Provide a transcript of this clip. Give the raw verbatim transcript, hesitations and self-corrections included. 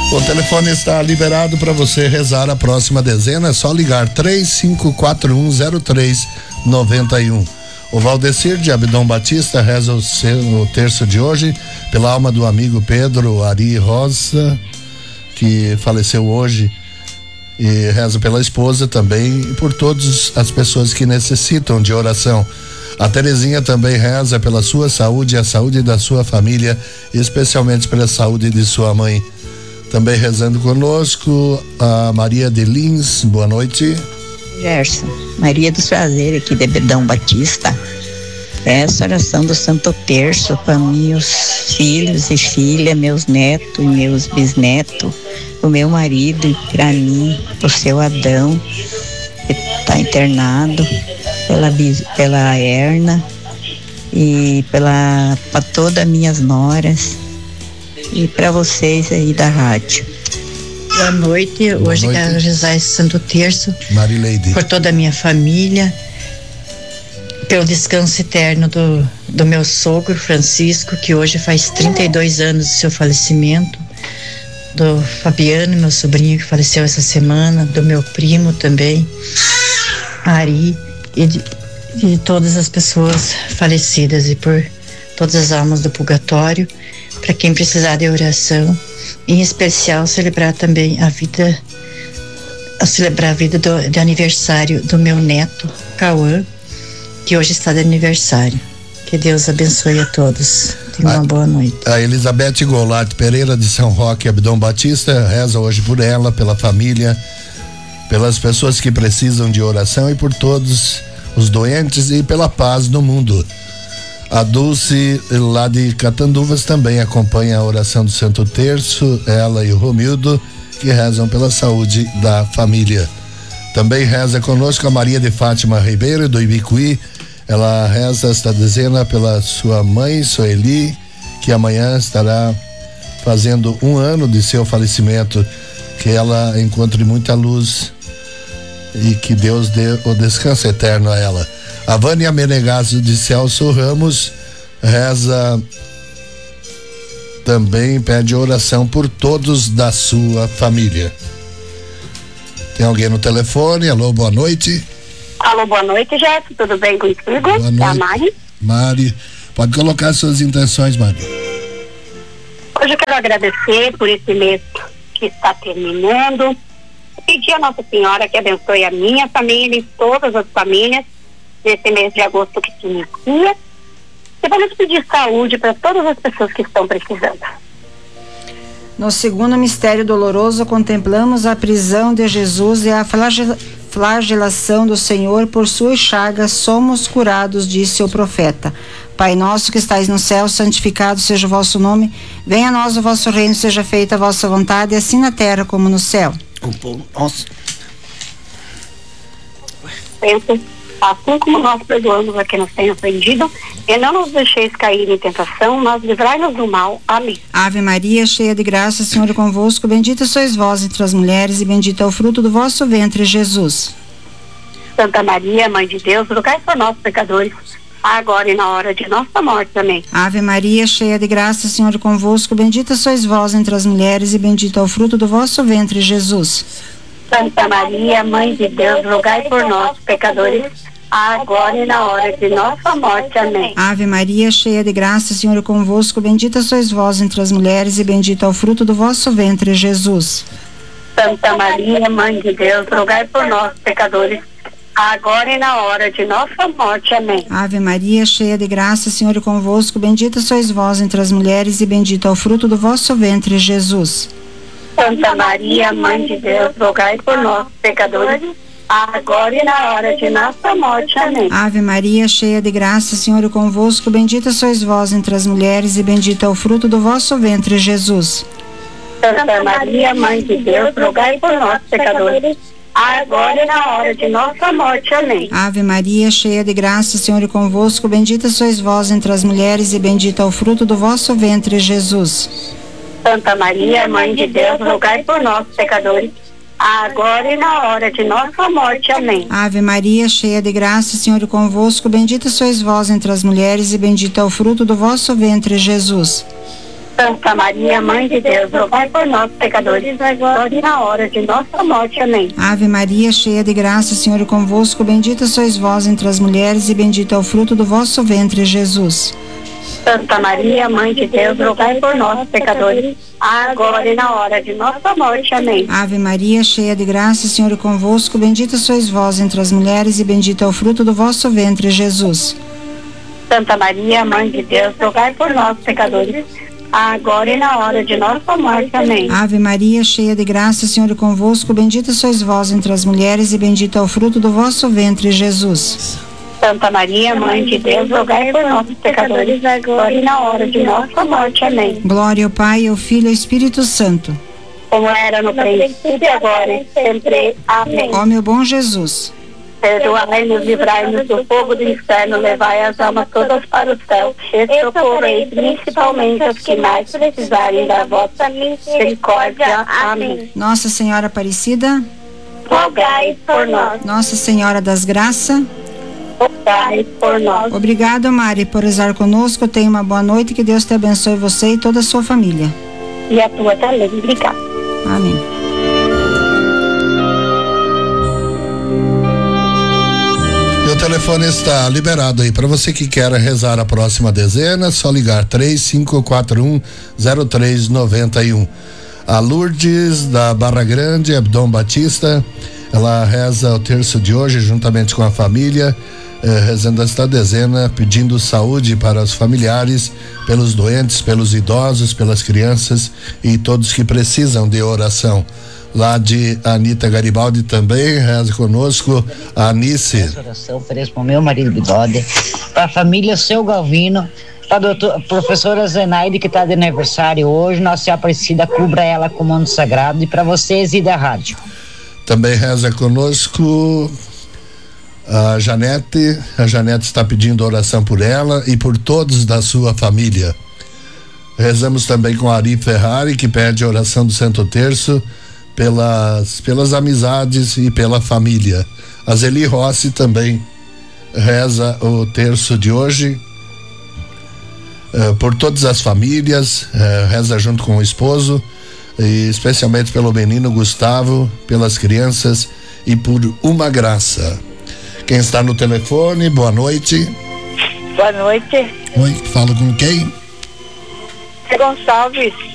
O telefone está liberado para você rezar a próxima dezena, é só ligar três cinco quatro um zero três nove um. O Valdecir de Abdom Batista reza o, seu, o terço de hoje pela alma do amigo Pedro Ari Rosa, que faleceu hoje, e reza pela esposa também e por todas as pessoas que necessitam de oração. A Terezinha também reza pela sua saúde e a saúde da sua família, especialmente pela saúde de sua mãe. Também rezando conosco a Maria de Lins, boa noite. Gerson, Maria dos Prazeres aqui de Abdom Batista. Peço oração do Santo Terço para meus filhos e filhas, meus netos e meus bisnetos, o meu marido e para mim, o seu Adão, que está internado, pela, pela Erna e pela para todas as minhas noras e para vocês aí da rádio. Boa noite, Boa hoje noite. Quero rezar esse Santo Terço Marileide. Por toda a minha família, pelo descanso eterno do, do meu sogro Francisco, que hoje faz trinta e dois anos do seu falecimento, do Fabiano, meu sobrinho que faleceu essa semana, do meu primo também, Ari, e de, de todas as pessoas falecidas e por todas as almas do purgatório, para quem precisar de oração, em especial celebrar também a vida, a celebrar a vida do, de aniversário do meu neto, Cauã, que hoje está de aniversário. Que Deus abençoe a todos. Tenha uma boa noite. A Elizabeth Goulart Pereira de São Roque, Abdom Batista, reza hoje por ela, pela família, pelas pessoas que precisam de oração e por todos os doentes e pela paz no mundo. A Dulce, lá de Catanduvas, também acompanha a oração do Santo Terço, ela e o Romildo, que rezam pela saúde da família. Também reza conosco a Maria de Fátima Ribeiro, do Ibicuí. Ela reza esta dezena pela sua mãe, Soeli, que amanhã estará fazendo um ano de seu falecimento. Que ela encontre muita luz e que Deus dê o descanso eterno a ela. A Vânia Menegasso de Celso Ramos reza também, pede oração por todos da sua família. Tem alguém no telefone? Alô, boa noite. Alô, boa noite, Jéssica, tudo bem contigo? Boa noite. É a Mari. Mari, pode colocar suas intenções, Mari. Hoje eu quero agradecer por esse mês que está terminando. Pedir a Nossa Senhora que abençoe a minha família e todas as famílias nesse mês de agosto que se inicia. E vamos pedir saúde para todas as pessoas que estão precisando. No segundo mistério doloroso, contemplamos a prisão de Jesus e a flagel- flagelação do Senhor. Por suas chagas somos curados, disse o profeta. Pai nosso que estais no céu, santificado seja o vosso nome. Venha a nós o vosso reino, seja feita a vossa vontade, assim na terra como no céu. O pão nosso. Pensa, assim como nós perdoamos a quem nos tem ofendido, e não nos deixeis cair em tentação, mas livrai-nos do mal. Amém. Ave Maria, cheia de graça, o Senhor é convosco, bendita sois vós entre as mulheres e bendito é o fruto do vosso ventre, Jesus. Santa Maria, Mãe de Deus, rogai por nós, pecadores, agora e na hora de nossa morte. Amém. Ave Maria, cheia de graça, o Senhor é convosco, bendita sois vós entre as mulheres e bendito é o fruto do vosso ventre, Jesus. Santa Maria, Mãe de Deus, rogai por nós, pecadores, agora e na hora de nossa morte. Amém. Ave Maria, cheia de graça, o Senhor é convosco, bendita sois vós entre as mulheres e bendito é o fruto do vosso ventre, Jesus. Santa Maria, Mãe de Deus, rogai por nós, pecadores, agora e na hora de nossa morte. Amém. Ave Maria, cheia de graça, o Senhor é convosco, bendita sois vós entre as mulheres e bendito é o fruto do vosso ventre, Jesus. Santa Maria, Mãe de Deus, rogai por nós, pecadores, agora e na hora de nossa morte. Amém. Ave Maria, cheia de graça, o Senhor é convosco, bendita sois vós entre as mulheres e bendito é o fruto do vosso ventre, Jesus. Santa Maria, Mãe de Deus, rogai por nós, pecadores, agora e na hora de nossa morte. Amém. Ave Maria, cheia de graça, o Senhor é convosco, bendita sois vós entre as mulheres e bendito é o fruto do vosso ventre, Jesus. Santa Maria, Mãe de Deus, rogai por nós, pecadores, agora e na hora de nossa morte. Amém. Ave Maria, cheia de graça, o Senhor é convosco, bendita sois vós entre as mulheres e bendito é o fruto do vosso ventre, Jesus. Santa Maria, Mãe de Deus, rogai por nós, pecadores, agora e na hora de nossa morte. Amém. Ave Maria, cheia de graça, o Senhor é convosco, bendita sois vós entre as mulheres e bendito é o fruto do vosso ventre, Jesus. Santa Maria, Mãe de Deus, rogai por nós, pecadores, agora e na hora de nossa morte. Amém. Ave Maria, cheia de graça, o Senhor é convosco, bendita sois vós entre as mulheres e bendito é o fruto do vosso ventre, Jesus. Santa Maria, Mãe de Deus, rogai por nós, pecadores, agora e na hora de nossa morte. Amém. Ave Maria, cheia de graça, o Senhor é convosco, bendita sois vós entre as mulheres e bendito é o fruto do vosso ventre, Jesus. Santa Maria, Mãe de Deus, rogai por nós, pecadores, agora e na hora de nossa morte. Amém. Glória ao Pai, ao Filho e ao Espírito Santo. Como era no princípio, agora e sempre. Amém. Ó meu bom Jesus, perdoai-nos, livrai-nos do fogo do inferno, levai as almas todas para o céu e socorrei principalmente as que mais precisarem da vossa misericórdia. Amém. Nossa Senhora Aparecida, rogai por nós. Nossa Senhora das Graças, rogai por nós. Obrigado, Mari, por estar conosco. Tenha uma boa noite, que Deus te abençoe, você e toda a sua família. E a tua também. Obrigada. Amém. O telefone está liberado aí para você que quer rezar a próxima dezena, só ligar três cinco quatro um zero três nove um. A Lourdes da Barra Grande, Abdom Batista, ela reza o terço de hoje juntamente com a família, eh, rezando esta dezena, pedindo saúde para os familiares, pelos doentes, pelos idosos, pelas crianças e todos que precisam de oração. Lá de Anita Garibaldi também reza conosco a Anice. Essa oração ofereço para o meu marido Bigode, para a família Seu Galvino, para a doutora, professora Zenaide, que está de aniversário hoje. Nossa Senhora Aparecida cubra ela com o manto sagrado, e para vocês e da rádio. Também reza conosco a Janete. A Janete está pedindo oração por ela e por todos da sua família. Rezamos também com a Ari Ferrari, que pede oração do Santo Terço pelas, pelas amizades e pela família. A Zeli Rossi também reza o terço de hoje uh, por todas as famílias, uh, reza junto com o esposo, e especialmente pelo menino Gustavo, pelas crianças e por uma graça. Quem está no telefone, boa noite. Boa noite. Oi, falo com quem? Gonçalves.